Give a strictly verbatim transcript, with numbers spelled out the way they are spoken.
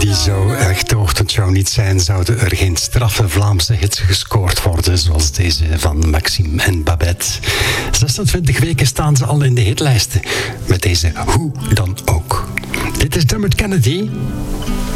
Die zou echt de ochtendshow niet zijn, zouden er geen straffe Vlaamse hits gescoord worden, zoals deze van Maxime en Babette. zesentwintig weken staan ze al in de hitlijsten, met deze Hoe dan ook. Dit is Dermot Kennedy.